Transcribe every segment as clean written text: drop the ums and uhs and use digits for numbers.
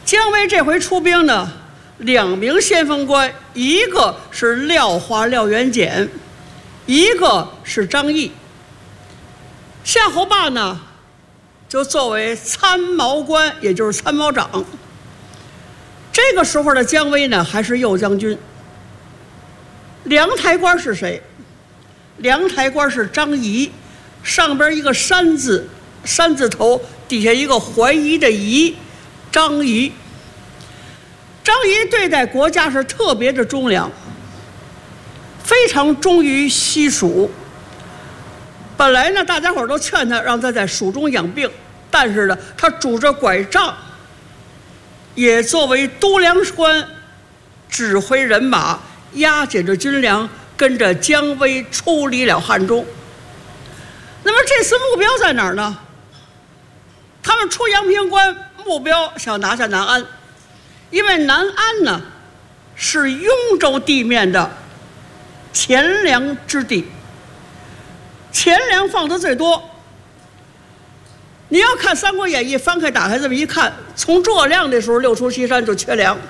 姜维这回出兵呢，2名先锋官，一个是廖化廖元简，一个是张翼。夏侯霸呢，就作为参谋官，也就是参谋长。这个时候的姜维呢，还是右将军。梁台官是谁？梁台官是张仪，上边一个山字，山字头，底下一个怀疑的疑，张仪。张仪对待国家是特别的忠良，非常忠于西蜀。本来呢，大家伙都劝他让他在蜀中养病，但是呢，他拄着拐杖，也作为都粮官，指挥人马，押解着军粮，跟着姜维出离了汉中。那么这次目标在哪儿呢？他们出阳平关，目标想拿下南安，因为南安呢是雍州地面的钱粮之地，钱粮放的最多。你要看《三国演义》，翻开打开这么一看，从诸葛亮那时候六出祁山就缺粮，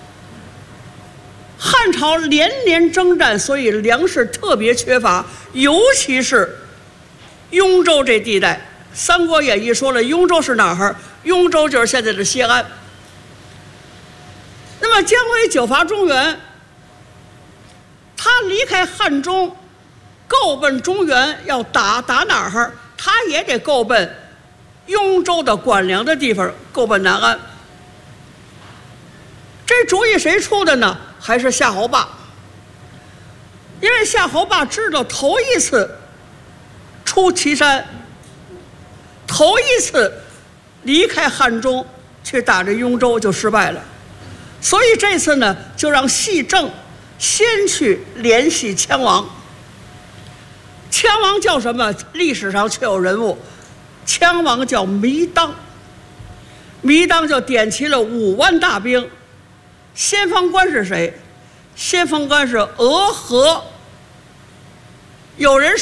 汉朝连年征战，所以粮食特别缺乏，尤其是雍州这地带。《三国演义》说了，雍州是哪儿？雍州就是现在的西安。那么姜维久伐中原，他离开汉中，够奔中原，要打哪儿？他也得够奔雍州的管粮的地方，够奔南安。这主意谁出的呢？还是夏侯霸。因为夏侯霸知道头一次出祁山，头一次离开汉中去打这雍州就失败了，所以这次呢，就让细正先去联系羌王。羌王叫什么？历史上确有人物，羌王叫糜当。糜当就点齐了5万大兵，先锋官是谁？先锋官是俄和。有人